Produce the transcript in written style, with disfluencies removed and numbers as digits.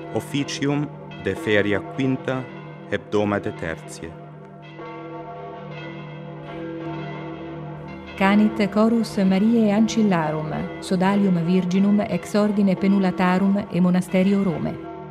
Officium de feria quinta hebdoma de tertie. Canit chorus Mariae Ancillarum, sodalium virginum ex ordine penulatarum e monasterio Rome.